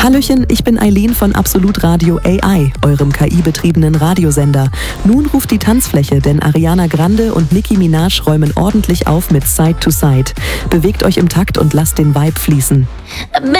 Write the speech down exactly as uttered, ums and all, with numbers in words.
Hallöchen, ich bin Eileen von Absolut Radio A I, eurem K I-betriebenen Radiosender. Nun ruft die Tanzfläche, denn Ariana Grande und Nicki Minaj räumen ordentlich auf mit Side to Side. Bewegt euch im Takt und lasst den Vibe fließen.